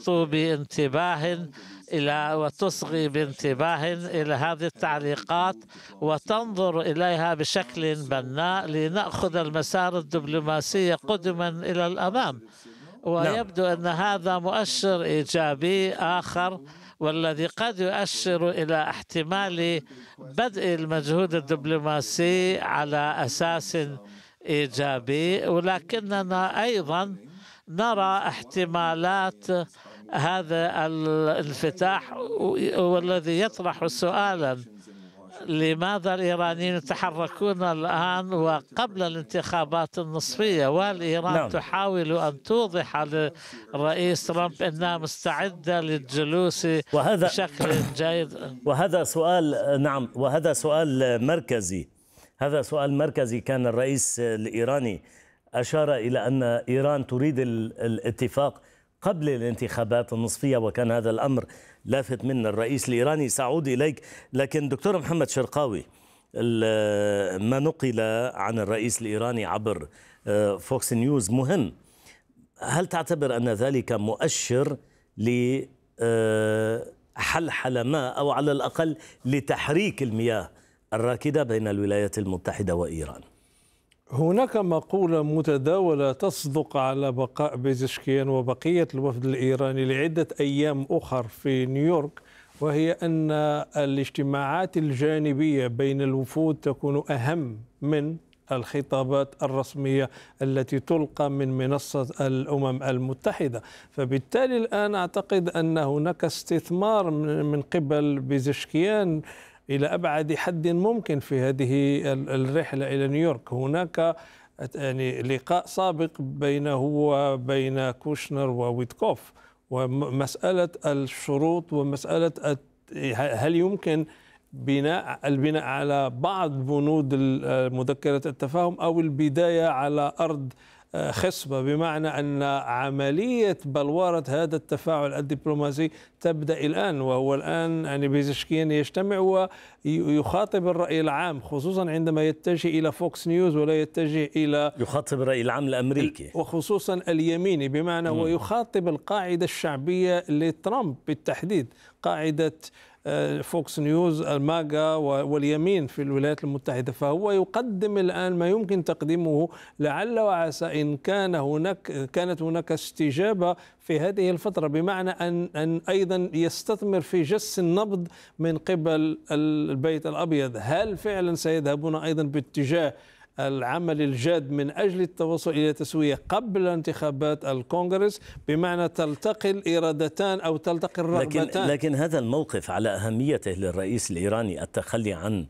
تخطو بانتباه وتصغي بانتباه إلى هذه التعليقات وتنظر إليها بشكل بناء لنأخذ المسار الدبلوماسي قدما إلى الأمام. ويبدو أن هذا مؤشر إيجابي آخر، والذي قد يؤشر إلى احتمال بدء المجهود الدبلوماسي على أساس إيجابي. ولكننا أيضا نرى احتمالات هذا الانفتاح، والذي يطرح سؤالا: لماذا الإيرانيين يتحركون الآن وقبل الانتخابات النصفية؟ وهل إيران تحاول أن توضح للرئيس ترامب أنها مستعدة للجلوس بشكل جيد؟ وهذا سؤال، نعم، وهذا سؤال مركزي. هذا سؤال مركزي. كان الرئيس الإيراني أشار إلى أن إيران تريد الاتفاق قبل الانتخابات النصفية، وكان هذا الأمر لافت من الرئيس الإيراني. سأعود إليك، لكن دكتور محمد شرقاوي، ما نقل عن الرئيس الإيراني عبر فوكس نيوز مهم. هل تعتبر أن ذلك مؤشر لحلحلة ما، أو على الأقل لتحريك المياه الراكدة بين الولايات المتحدة وإيران؟ هناك مقولة متداولة تصدق على بقاء بيزشكيان وبقية الوفد الإيراني لعدة أيام أخر في نيويورك، وهي أن الاجتماعات الجانبية بين الوفود تكون أهم من الخطابات الرسمية التي تلقى من منصة الأمم المتحدة. فبالتالي الآن أعتقد أن هناك استثمار من قبل بيزشكيان إلى أبعد حد ممكن في هذه الرحلة إلى نيويورك. هناك يعني لقاء سابق بينه وبين كوشنر وويتكوف، ومسألة الشروط ومسألة هل يمكن البناء على بعض بنود مذكرة التفاهم أو البداية على أرض خصبة، بمعنى أن عملية بلورة هذا التفاعل الدبلوماسي تبدأ الآن. وهو الآن يعني بيزشكيان يجتمع ويخاطب الرأي العام، خصوصا عندما يتجه إلى فوكس نيوز ولا يتجه إلى يخاطب الرأي العام الأمريكي وخصوصا اليميني، بمعنى ويخاطب القاعدة الشعبية لترامب بالتحديد، قاعدة فوكس نيوز الماغا واليمين في الولايات المتحدة. فهو يقدم الآن ما يمكن تقديمه، لعل وعسى إن كانت هناك استجابة في هذه الفترة، بمعنى أن أيضا يستثمر في جس النبض من قبل البيت الأبيض. هل فعلا سيذهبون أيضا باتجاه العمل الجاد من أجل التوصل إلى تسوية قبل انتخابات الكونغرس، بمعنى تلتقي الإرادتان أو تلتقي الرغبتان؟ لكن هذا الموقف على أهميته للرئيس الإيراني، التخلي عن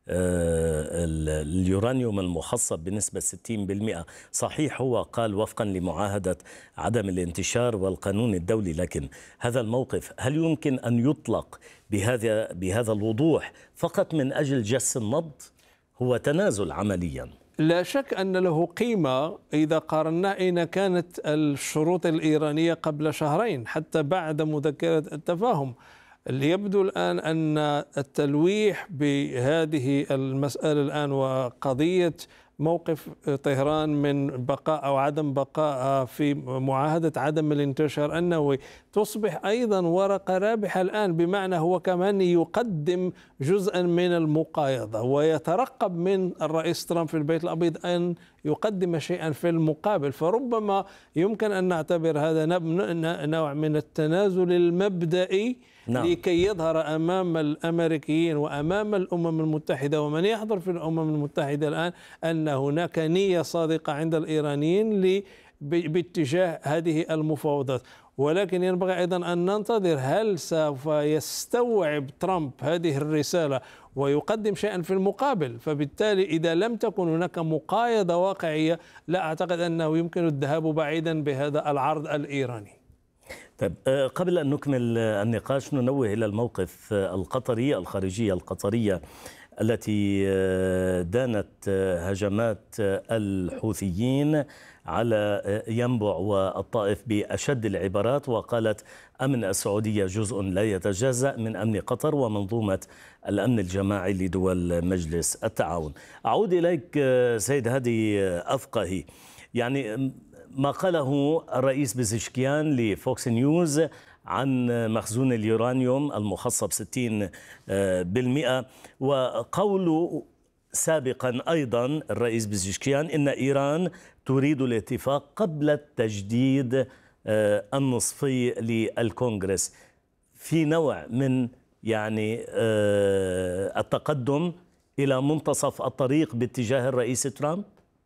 اليورانيوم المخصب بنسبة 60%. صحيح هو قال وفقا لمعاهدة عدم الانتشار والقانون الدولي، لكن هذا الموقف هل يمكن أن يطلق بهذا الوضوح فقط من أجل جس النبض؟ هو تنازل عمليا. لا شك أن له قيمة إذا قارنا أين كانت الشروط الإيرانية قبل شهرين حتى بعد مذكرة التفاهم. اللي يبدو الآن أن التلويح بهذه المسألة الآن وقضية موقف طهران من بقاء أو عدم بقاء في معاهدة عدم الانتشار النووي تصبح أيضا ورقة رابحة الآن، بمعنى هو كمان يقدم جزءا من المقايضة ويترقب من الرئيس ترامب في البيت الأبيض أن يقدم شيئا في المقابل. فربما يمكن أن نعتبر هذا نوع من التنازل المبدئي لكي يظهر أمام الأمريكيين وأمام الأمم المتحدة ومن يحضر في الأمم المتحدة الآن أن هناك نية صادقة عند الإيرانيين باتجاه هذه المفاوضات. ولكن ينبغي أيضا أن ننتظر هل سوف يستوعب ترامب هذه الرسالة ويقدم شيئا في المقابل. فبالتالي إذا لم تكن هناك مقايضة واقعية لا أعتقد أنه يمكن الذهاب بعيدا بهذا العرض الإيراني. طيب، قبل أن نكمل النقاش ننوه إلى الموقف القطري، الخارجية القطرية التي دانت هجمات الحوثيين على ينبع والطائف بأشد العبارات، وقالت أمن السعودية جزء لا يتجزأ من أمن قطر ومنظومة الأمن الجماعي لدول مجلس التعاون. أعود إليك سيد هادي أفقهي، يعني ما قاله الرئيس بزشكيان لفوكس نيوز عن مخزون اليورانيوم المخصب 60%، وقوله سابقا أيضا الرئيس بزشكيان إن إيران تريد الاتفاق قبل التجديد النصفي للكونغرس، في نوع من يعني التقدم إلى منتصف الطريق باتجاه الرئيس ترامب؟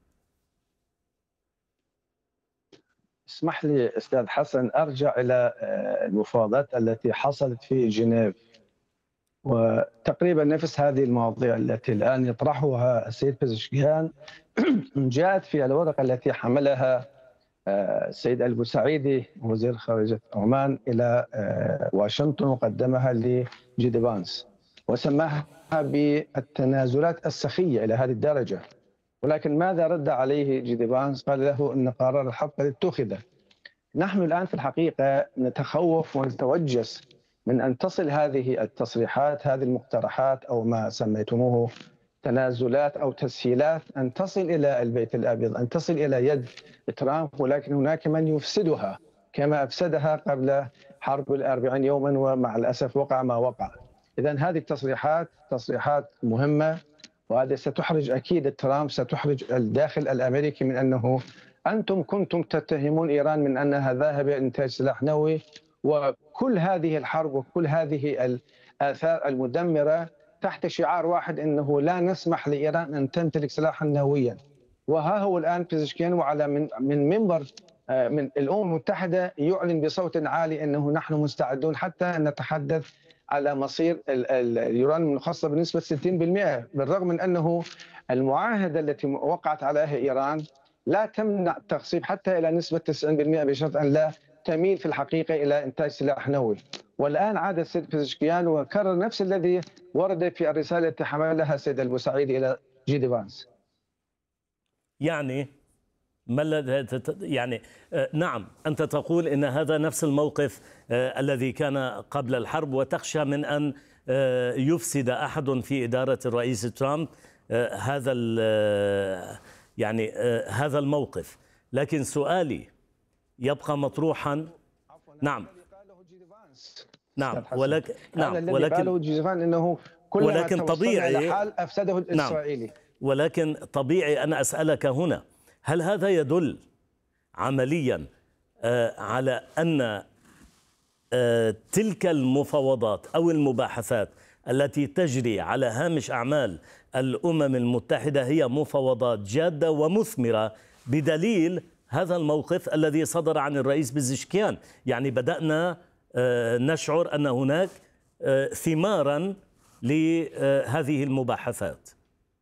اسمح لي أستاذ حسن أرجع إلى المفاوضات التي حصلت في جنيف، وتقريبا نفس هذه المواضيع التي الآن يطرحها السيد بزشكيان جاءت في الورقة التي حملها السيد البوسعيدي وزير خارجية عمان إلى واشنطن وقدمها لجيدي فانس وسماها بالتنازلات السخية إلى هذه الدرجة. ولكن ماذا رد عليه جيدي فانس؟ قال له أن قرار الحرب قد اتخذ. نحن الآن في الحقيقة نتخوف ونتوجس من أن تصل هذه التصريحات، هذه المقترحات أو ما سميتموه تنازلات أو تسهيلات، أن تصل إلى البيت الأبيض، أن تصل إلى يد ترامب، ولكن هناك من يفسدها كما أفسدها قبل حرب 40 يوما، ومع الأسف وقع ما وقع. إذن هذه التصريحات تصريحات مهمة، وهذا ستحرج أكيد ترامب، ستحرج الداخل الأمريكي من أنه أنتم كنتم تتهمون إيران من أنها ذاهبة إنتاج سلاح نووي، وكل هذه الحرب وكل هذه الآثار المدمرة تحت شعار واحد أنه لا نسمح لإيران أن تمتلك سلاحا نوويا. وها هو الآن بزشكيان وعلى من منبر من الأمم المتحدة يعلن بصوت عالي أنه نحن مستعدون حتى أن نتحدث على مصير اليورانيوم المخصب بنسبة 60%، بالرغم من أنه المعاهدة التي وقعت عليها إيران لا تمنع التخصيب حتى إلى نسبة 90% بشرط أن لا تميل في الحقيقة إلى إنتاج سلاح نووي. والآن عاد السيد بزشكيان وكرر نفس الذي ورد في الرسالة التي حملها السيد البوسعيدي إلى جيدي فانس. يعني يعني نعم، أنت تقول إن هذا نفس الموقف الذي كان قبل الحرب، وتخشى من أن يفسد أحد في إدارة الرئيس ترامب هذا يعني هذا الموقف. لكن سؤالي يبقى مطروحا. نعم ولكن إنه ولكن طبيعي حال أفسده الإسرائيلي. نعم، ولكن طبيعي أن أسألك هنا، هل هذا يدل عمليا على أن تلك المفاوضات أو المباحثات التي تجري على هامش أعمال الأمم المتحدة هي مفاوضات جادة ومثمرة، بدليل هذا الموقف الذي صدر عن الرئيس بزشكيان؟ يعني بدأنا نشعر أن هناك ثمارا لهذه المباحثات.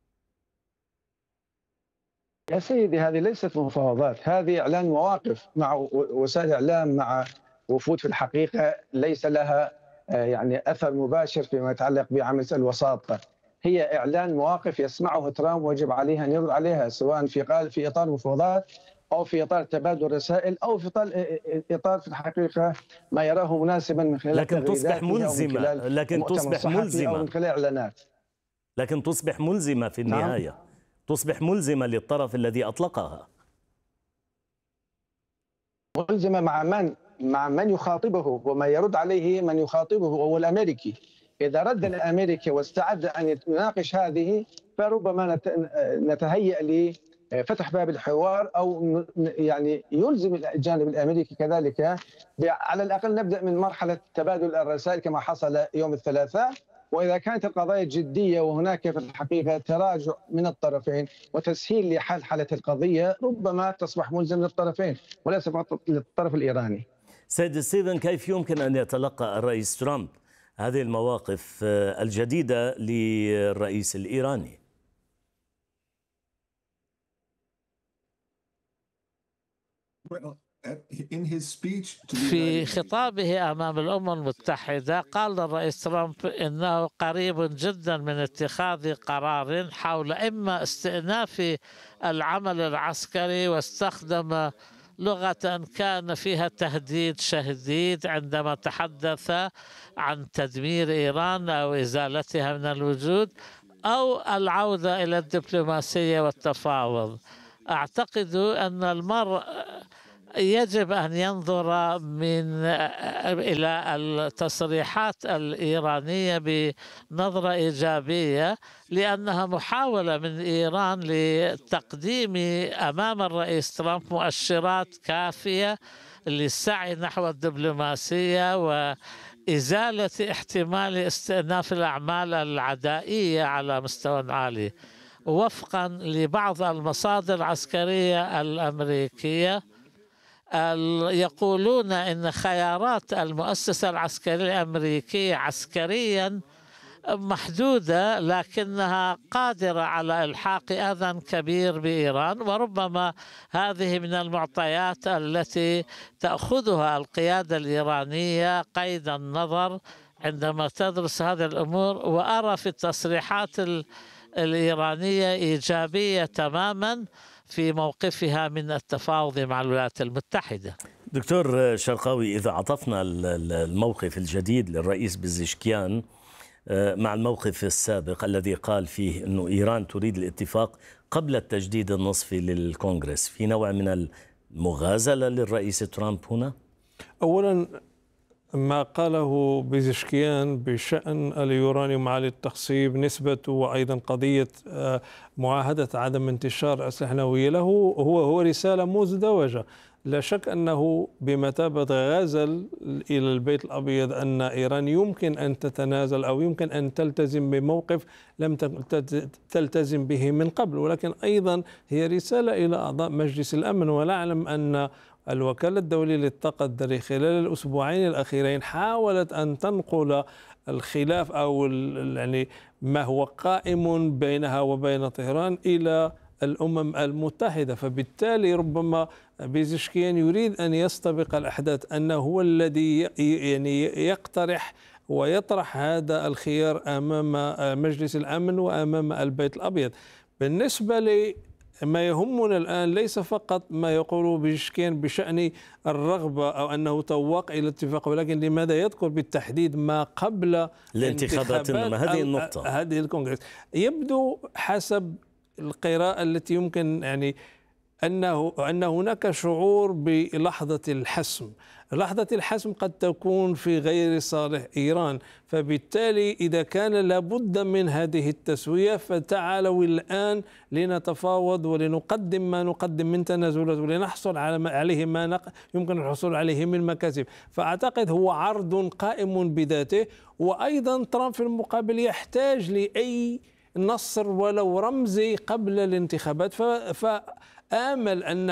يا سيدي، هذه ليست مفاوضات، هذه إعلان مواقف مع وسائل إعلام، مع وفود في الحقيقة ليس لها يعني أثر مباشر فيما يتعلق بعمل الوساطة. هي إعلان مواقف يسمعه ترامب ويجب عليه أن يرد عليها، سواء في إطار مفاوضات أو في إطار تبادل رسائل أو في إطار في الحقيقة ما يراه مناسبا من خلال لكن تصبح ملزمة، لكن تصبح ملزمة أو من خلال إعلانات، لكن تصبح ملزمة في النهاية. نعم. تصبح ملزمة للطرف الذي أطلقها. ملزمة مع من يخاطبه، وما يرد عليه من يخاطبه هو الأمريكي. إذا رد الأمريكي واستعد أن يناقش هذه، فربما نتهيأ لفتح باب الحوار، أو يعني يلزم الجانب الأمريكي كذلك على الأقل نبدأ من مرحلة تبادل الرسائل كما حصل يوم الثلاثاء. وإذا كانت القضايا جدية وهناك في الحقيقة تراجع من الطرفين وتسهيل لحل القضية، ربما تصبح ملزم للطرفين وليس فقط للطرف الإيراني. سيد ستيفن، كيف يمكن أن يتلقى الرئيس ترامب هذه المواقف الجديدة للرئيس الإيراني؟ في خطابه أمام الأمم المتحدة قال الرئيس ترامب إنه قريب جدا من اتخاذ قرار حول إما استئناف العمل العسكري، واستخدم لغة كان فيها تهديد شديد عندما تحدث عن تدمير إيران أو إزالتها من الوجود، أو العودة إلى الدبلوماسية والتفاوض. أعتقد أن المرء يجب أن ينظر إلى التصريحات الإيرانية بنظرة إيجابية، لأنها محاولة من إيران لتقديم أمام الرئيس ترامب مؤشرات كافية للسعي نحو الدبلوماسية وإزالة احتمال استئناف الأعمال العدائية على مستوى عالي. وفقا لبعض المصادر العسكرية الأمريكية يقولون إن خيارات المؤسسة العسكرية الأمريكية عسكريا محدودة، لكنها قادرة على إلحاق أذى كبير بإيران، وربما هذه من المعطيات التي تأخذها القيادة الإيرانية قيد النظر عندما تدرس هذه الأمور. وأرى في التصريحات الإيرانية إيجابية تماما في موقفها من التفاوض مع الولايات المتحدة. دكتور شرقاوي، إذا عطفنا الموقف الجديد للرئيس بزشكيان مع الموقف السابق الذي قال فيه أنه إيران تريد الاتفاق قبل التجديد النصفي للكونغرس، في نوع من المغازلة للرئيس ترامب هنا؟ أولا ما قاله بزشكيان بشأن اليورانيوم عالي التخصيب نسبته وأيضا قضية معاهدة عدم انتشار أسلحة نووية له هو رسالة مزدوجة. لا شك أنه بمثابة غزل إلى البيت الأبيض أن إيران يمكن أن تتنازل أو يمكن أن تلتزم بموقف لم تلتزم به من قبل، ولكن أيضا هي رسالة إلى أعضاء مجلس الأمن. ونعلم أن الوكالة الدولية للطاقة الذرية خلال الأسبوعين الأخيرين حاولت أن تنقل الخلاف أو يعني ما هو قائم بينها وبين طهران إلى الأمم المتحدة. فبالتالي ربما بيزشكيان يريد أن يستبق الأحداث، أنه هو الذي يعني يقترح ويطرح هذا الخيار أمام مجلس الأمن وأمام البيت الأبيض. بالنسبة ما يهمنا الآن ليس فقط ما يقوله بزشكيان بشأن الرغبة أو أنه تواق إلى الاتفاق، ولكن لماذا يذكر بالتحديد ما قبل الانتخابات هذه النقطة، هذه الكونغرس. يبدو حسب القراءة التي يمكن يعني أن هناك شعور بلحظة الحسم. لحظة الحسم قد تكون في غير صالح إيران، فبالتالي إذا كان لابد من هذه التسوية فتعالوا الآن لنتفاوض ولنقدم ما نقدم من تنازلات ولنحصل عليه ما يمكن الحصول عليه من مكاسب. فأعتقد هو عرض قائم بذاته، وأيضا ترامب في المقابل يحتاج لأي نصر ولو رمزي قبل الانتخابات. فآمل أن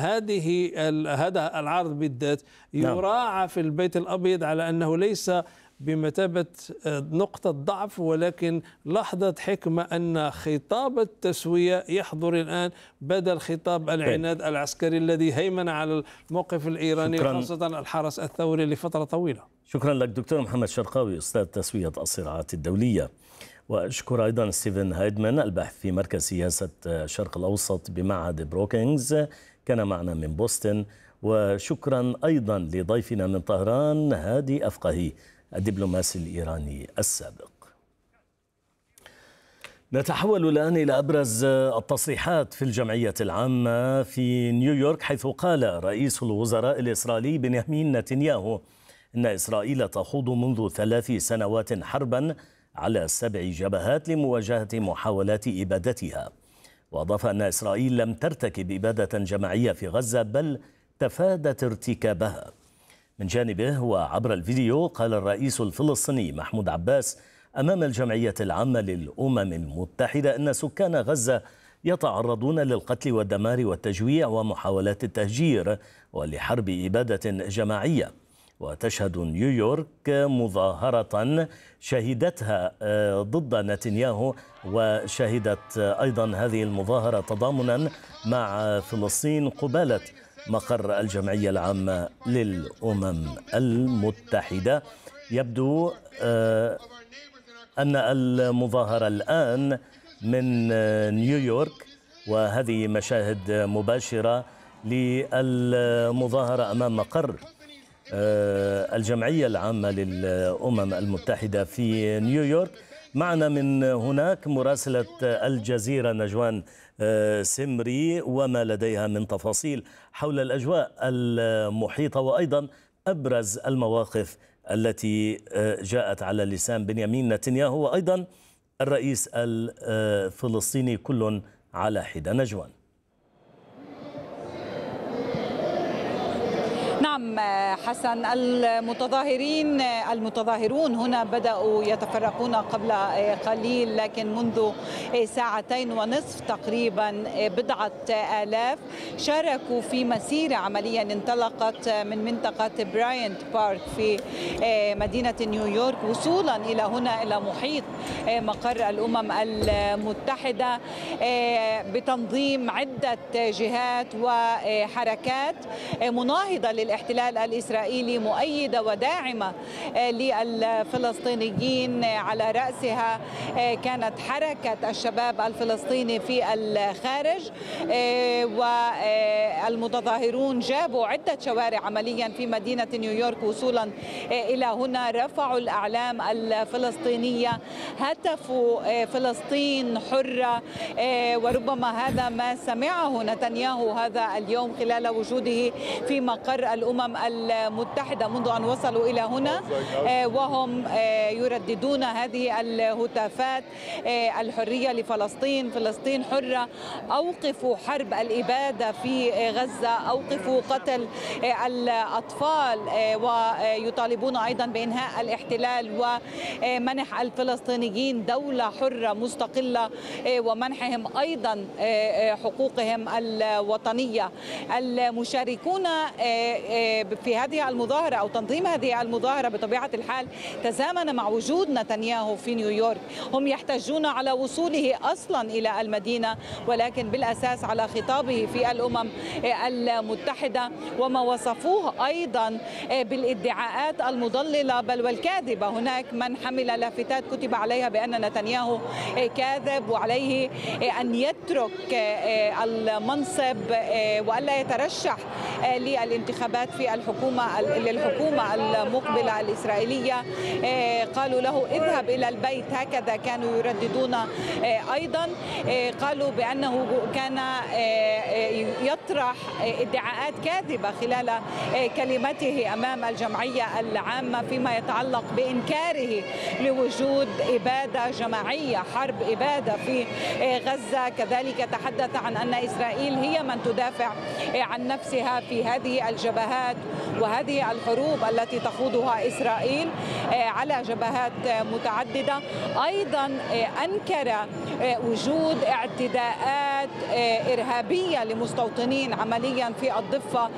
هذا العرض بالذات يراعى في البيت الأبيض على أنه ليس بمثابة نقطة ضعف، ولكن لحظة حكمة أن خطاب التسوية يحضر الآن بدل خطاب العناد العسكري الذي هيمن على الموقف الإيراني، خاصة الحرس الثوري لفترة طويلة. شكرا لك دكتور محمد شرقاوي، أستاذ تسوية الصراعات الدولية. وأشكر أيضا ستيفن هايدمان الباحث في مركز سياسة الشرق الأوسط بمعهد بروكينغز، كان معنا من بوسطن. وشكرا أيضا لضيفنا من طهران هادي أفقهي الدبلوماسي الإيراني السابق. نتحول الآن إلى أبرز التصريحات في الجمعية العامة في نيويورك، حيث قال رئيس الوزراء الإسرائيلي بنيامين نتنياهو إن إسرائيل تخوض منذ 3 سنوات حربا على 7 جبهات لمواجهة محاولات إبادتها. وأضاف أن إسرائيل لم ترتكب إبادة جماعية في غزة بل تفادت ارتكابها. من جانبه وعبر الفيديو قال الرئيس الفلسطيني محمود عباس أمام الجمعية العامة للأمم المتحدة أن سكان غزة يتعرضون للقتل والدمار والتجويع ومحاولات التهجير ولحرب إبادة جماعية. وتشهد نيويورك مظاهرة شهدتها ضد نتنياهو، وشهدت أيضا هذه المظاهرة تضامنا مع فلسطين قبالة مقر الجمعية العامة للأمم المتحدة. يبدو أن المظاهرة الآن من نيويورك، وهذه مشاهد مباشرة للمظاهرة أمام مقر الجمعية العامة للأمم المتحدة في نيويورك معنا من هناك مراسلة الجزيرة نجوان سمري وما لديها من تفاصيل حول الأجواء المحيطة وأيضا أبرز المواقف التي جاءت على لسان بنيامين نتنياهو وأيضا الرئيس الفلسطيني كل على حدة. نجوان. نعم حسن، المتظاهرون هنا بدأوا يتفرقون قبل قليل، لكن منذ 2.5 ساعات تقريبا بضعة آلاف شاركوا في مسيرة عمليا انطلقت من منطقة براينت بارك في مدينة نيويورك وصولا إلى هنا إلى محيط مقر الأمم المتحدة بتنظيم عدة جهات وحركات مناهضة للاحتلال الإسرائيلي مؤيدة وداعمة للفلسطينيين. على رأسها كانت حركة الشباب الفلسطيني في الخارج، والمتظاهرون جابوا عدة شوارع عمليا في مدينة نيويورك وصولا إلى هنا، رفعوا الأعلام الفلسطينية، هتفوا فلسطين حرة، وربما هذا ما سمعه نتنياهو هذا اليوم خلال وجوده في مقر الأمم المتحدة منذ أن وصلوا إلى هنا، وهم يرددون هذه الهتافات: الحرية لفلسطين، فلسطين حرة، أوقفوا حرب الإبادة في غزة، أوقفوا قتل الأطفال، ويطالبون أيضا بإنهاء الاحتلال ومنح الفلسطينيين دولة حرة مستقلة ومنحهم أيضا حقوقهم الوطنية. المشاركون في هذه المظاهرة أو تنظيم هذه المظاهرة بطبيعة الحال تزامن مع وجود نتنياهو في نيويورك. هم يحتجون على وصوله أصلا إلى المدينة، ولكن بالأساس على خطابه في الأمم المتحدة، وما وصفوه أيضا بالادعاءات المضللة بل والكاذبة. هناك من حمل لافتات كتب عليها بأن نتنياهو كاذب وعليه أن يترك المنصب وألا يترشح للانتخابات في للحكومة المقبلة الإسرائيلية. قالوا له اذهب إلى البيت، هكذا كانوا يرددون. أيضا قالوا بأنه كان يطرح ادعاءات كاذبة خلال كلمته أمام الجمعية العامة فيما يتعلق بإنكاره لوجود إبادة جماعية، حرب إبادة في غزة. كذلك تحدث عن أن إسرائيل هي من تدافع عن نفسها في هذه الجبهات وهذه الحروب التي تخوضها إسرائيل على جبهات متعددة. أيضا أنكر وجود اعتداءات إرهابية لمستوطنين عمليا في الضفة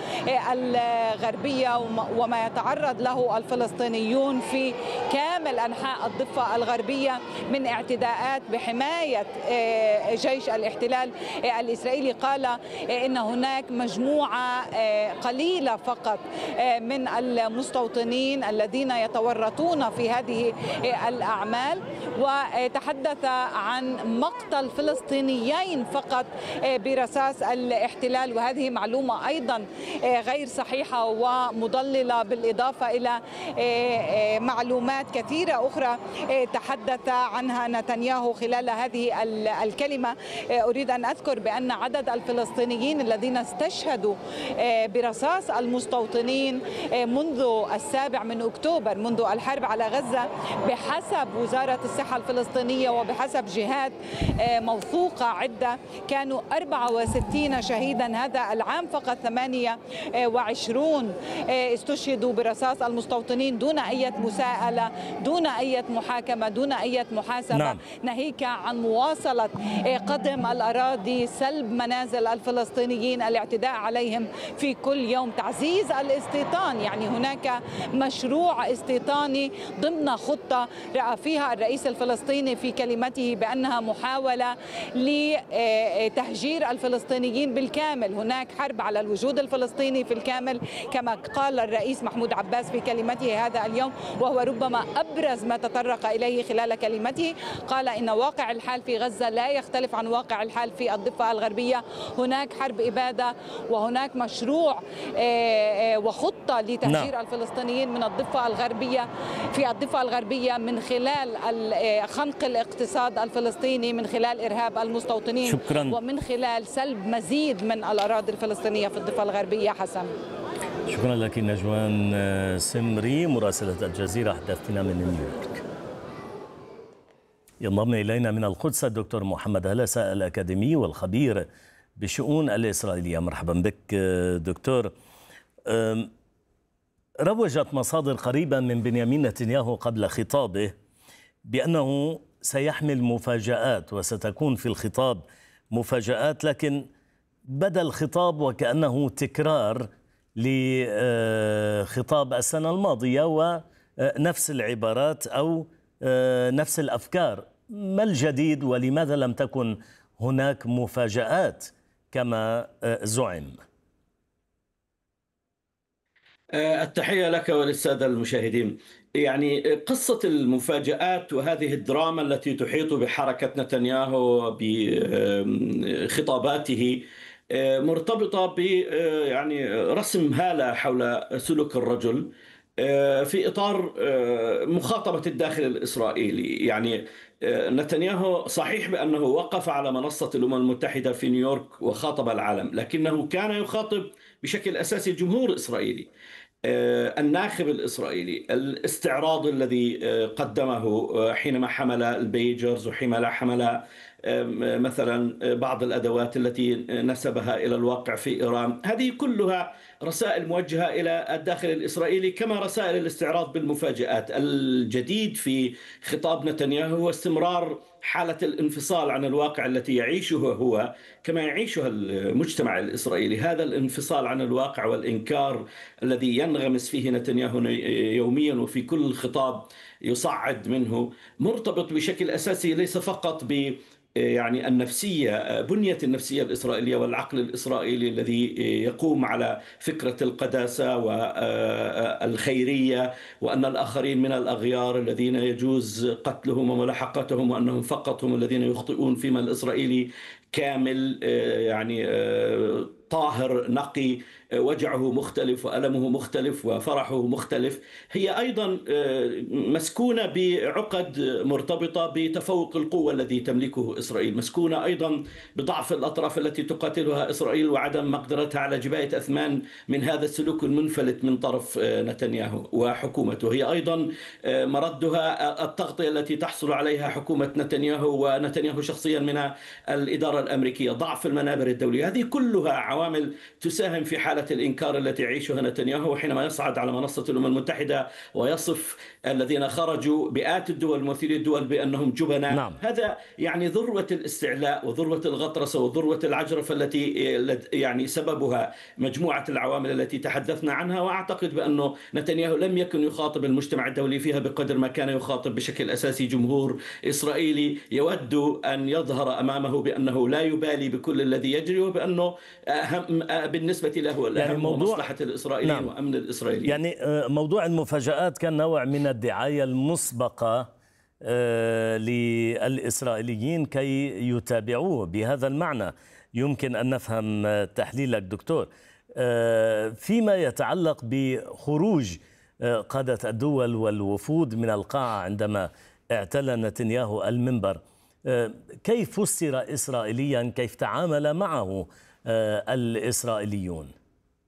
الغربية وما يتعرض له الفلسطينيون في كامل أنحاء الضفة الغربية من اعتداءات بحماية جيش الاحتلال الإسرائيلي. قال إن هناك مجموعة قليلة فقط من المستوطنين الذين يتورطون في هذه الأعمال، وتحدث عن مقتل فلسطينيين فقط برصاص الاحتلال، وهذه معلومة أيضا غير صحيحة ومضللة، بالإضافة إلى معلومات كثيرة أخرى تحدث عنها نتنياهو خلال هذه الكلمة. أريد أن أذكر بأن عدد الفلسطينيين الذين استشهدوا برصاص المستوطنين منذ 7 أكتوبر، منذ الحرب على غزة، بحسب وزارة الصحة الفلسطينية وبحسب جهات موثوقة عدة، كانوا 64 شهيدا هذا العام. فقط 28 استشهدوا برصاص المستوطنين دون أي مساءلة، دون أي محاكمة، دون أي محاسبة. نعم. ناهيك عن مواصلة قدم الأراضي، سلب منازل الفلسطينيين، الاعتداء عليهم في كل يوم، تعزيز الاستيطان. يعني هناك مشروع استيطاني ضمن خطة رأى فيها الرئيس الفلسطيني في كلمته بأنها محاولة تهجير الفلسطينيين بالكامل. هناك حرب على الوجود الفلسطيني في الكامل كما قال الرئيس محمود عباس في كلمته هذا اليوم، وهو ربما أبرز ما تطرق إليه خلال كلمته. قال إن واقع الحال في غزة لا يختلف عن واقع الحال في الضفة الغربية. هناك حرب إبادة وهناك مشروع وخطة لتهجير الفلسطينيين من الضفة الغربية في الضفة الغربية من خلال خنق الاقتصاد الفلسطيني، من خلال إرهاب المستوطنين، شكرا. ومن خلال سلب مزيد من الأراضي الفلسطينية في الضفة الغربية. حسن، شكرا لك نجوان سمري مراسلة الجزيرة، حدثتنا من نيويورك. ينضم إلينا من القدس الدكتور محمد هلسة الأكاديمي والخبير بالشؤون الإسرائيلية. مرحبا بك دكتور. روجت مصادر قريبة من بنيامين نتنياهو قبل خطابه بأنه سيحمل مفاجآت وستكون في الخطاب مفاجآت، لكن بدا الخطاب وكأنه تكرار لخطاب السنة الماضية ونفس العبارات أو نفس الأفكار. ما الجديد ولماذا لم تكن هناك مفاجآت كما زعم؟ التحية لك وللسادة المشاهدين. يعني قصة المفاجآت وهذه الدراما التي تحيط بحركة نتنياهو بخطاباته مرتبطة ب يعني رسم هالة حول سلوك الرجل في إطار مخاطبة الداخل الإسرائيلي. يعني نتنياهو صحيح بأنه وقف على منصة الأمم المتحدة في نيويورك وخاطب العالم، لكنه كان يخاطب بشكل أساسي الجمهور الإسرائيلي، الناخب الإسرائيلي. الاستعراض الذي قدمه حينما حمل البيجرز وحينما حمل مثلا بعض الأدوات التي نسبها إلى الواقع في إيران، هذه كلها رسائل موجهة إلى الداخل الإسرائيلي كما رسائل الاستعراض بالمفاجآت. الجديد في خطاب نتنياهو هو استمرار حالة الانفصال عن الواقع التي يعيشه هو كما يعيشها المجتمع الإسرائيلي. هذا الانفصال عن الواقع والإنكار الذي ينغمس فيه نتنياهو يوميا وفي كل خطاب يصعد منه مرتبط بشكل أساسي ليس فقط ب يعني النفسية، بنية النفسية الإسرائيلية والعقل الإسرائيلي الذي يقوم على فكرة القداسة والخيرية، وأن الآخرين من الأغيار الذين يجوز قتلهم وملاحقتهم، وأنهم فقط هم الذين يخطئون، فيما الإسرائيلي كامل يعني طاهر نقي، وجعه مختلف وألمه مختلف وفرحه مختلف. هي أيضا مسكونة بعقد مرتبطة بتفوق القوة الذي تملكه إسرائيل، مسكونة أيضا بضعف الأطراف التي تقاتلها إسرائيل وعدم مقدرتها على جباية أثمان من هذا السلوك المنفلت من طرف نتنياهو وحكومته. هي أيضا مردها التغطية التي تحصل عليها حكومة نتنياهو ونتنياهو شخصيا من الإدارة الأمريكية، ضعف المنابر الدولية. هذه كلها عوامل تساهم في حالة الإنكار التي يعيشها نتنياهو حينما يصعد على منصة الأمم المتحدة ويصف الذين خرجوا مئات الدول ممثلي الدول بأنهم جبناء. نعم. هذا يعني ذروة الاستعلاء وذروة الغطرسة وذروة العجرفة التي يعني سببها مجموعة العوامل التي تحدثنا عنها. وأعتقد بأنه نتنياهو لم يكن يخاطب المجتمع الدولي فيها بقدر ما كان يخاطب بشكل أساسي جمهور إسرائيلي يود أن يظهر أمامه بأنه لا يبالي بكل الذي يجري، وبأنه أهم بالنسبة له الأهم يعني مصلحة الإسرائيليين. نعم. وأمن الإسرائيليين. يعني موضوع المفاجآت كان نوع من الدعاية المسبقة للإسرائيليين كي يتابعوه. بهذا المعنى يمكن أن نفهم تحليلك دكتور. فيما يتعلق بخروج قادة الدول والوفود من القاعة عندما اعتلى نتنياهو المنبر، كيف فسر إسرائيليا، كيف تعامل معه الإسرائيليون؟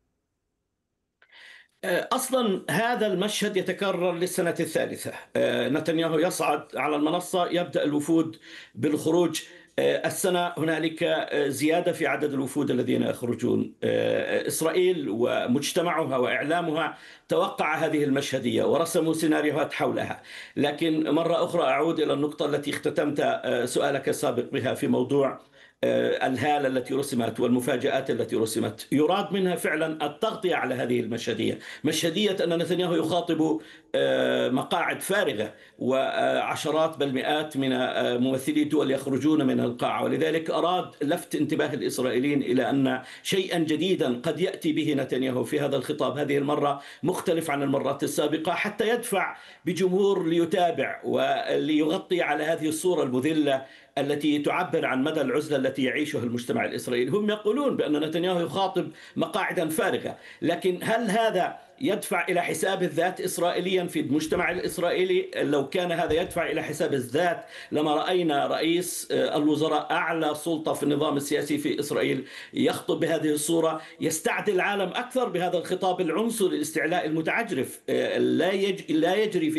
أصلا هذا المشهد يتكرر للسنة الثالثة. نتنياهو يصعد على المنصة، يبدأ الوفود بالخروج. السنة هنالك زيادة في عدد الوفود الذين يخرجون. إسرائيل ومجتمعها وإعلامها توقع هذه المشهدية ورسموا سيناريوهات حولها. لكن مرة أخرى أعود إلى النقطة التي اختتمت سؤالك السابق بها في موضوع الهالة التي رسمت والمفاجآت التي رسمت، يراد منها فعلا التغطية على هذه المشهدية، مشهدية أن نتنياهو يخاطب مقاعد فارغة وعشرات بل مئات من ممثلي الدول يخرجون من القاعة. ولذلك أراد لفت انتباه الإسرائيليين إلى أن شيئا جديدا قد يأتي به نتنياهو في هذا الخطاب هذه المرة مختلف عن المرات السابقة، حتى يدفع بجمهور ليتابع وليغطي على هذه الصورة المذلة التي تعبر عن مدى العزلة التي يعيشها المجتمع الإسرائيلي. هم يقولون بأن نتنياهو يخاطب مقاعدا فارغة، لكن هل هذا يدفع إلى حساب الذات إسرائيليا في المجتمع الإسرائيلي؟ لو كان هذا يدفع إلى حساب الذات لما رأينا رئيس الوزراء أعلى سلطة في النظام السياسي في إسرائيل يخطب بهذه الصورة، يستعدي العالم أكثر بهذا الخطاب العنصري الاستعلاء المتعجرف لا يجري في